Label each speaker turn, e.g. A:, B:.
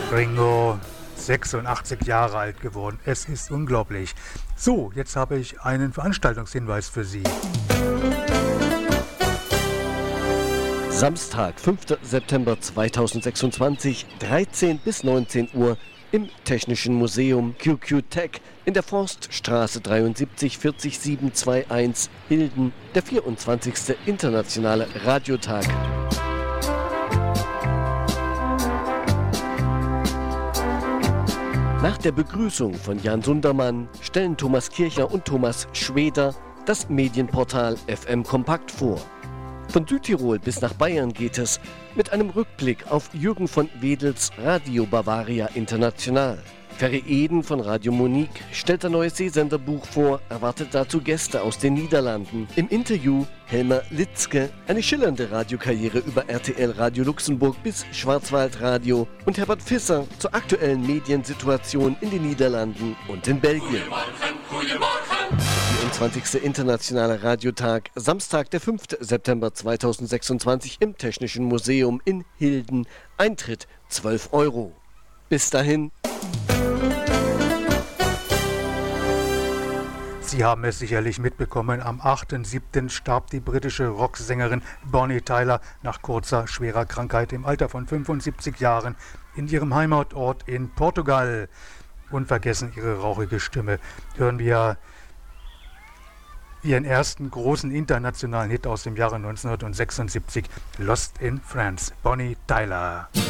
A: Ringo, 86 Jahre alt geworden. Es ist unglaublich. So, jetzt habe ich einen Veranstaltungshinweis für Sie.
B: Samstag, 5. September 2026, 13 bis 19 Uhr im Technischen Museum QQ Tech in der Forststraße 73 40721 Hilden, der 24. Internationale Radiotag. Nach der Begrüßung von Jan Sundermann stellen Thomas Kircher und Thomas Schweder das Medienportal FM Kompakt vor. Von Südtirol bis nach Bayern geht es mit einem Rückblick auf Jürgen von Wedels Radio Bavaria International. Ferry Eden von Radio Monique stellt ein neues Seesenderbuch vor, erwartet dazu Gäste aus den Niederlanden. Im Interview Helmer Litzke, eine schillernde Radiokarriere über RTL Radio Luxemburg bis Schwarzwaldradio, und Herbert Visser zur aktuellen Mediensituation in den Niederlanden und in Belgien. Der 24. Internationale Radiotag, Samstag, der 5. September 2026 im Technischen Museum in Hilden. Eintritt 12 €. Bis dahin.
A: Sie haben es sicherlich mitbekommen, am 8.7. starb die britische Rocksängerin Bonnie Tyler nach kurzer, schwerer Krankheit im Alter von 75 Jahren in ihrem Heimatort in Portugal. Unvergessen ihre rauchige Stimme. Hören wir ihren ersten großen internationalen Hit aus dem Jahre 1976, Lost in France, Bonnie Tyler.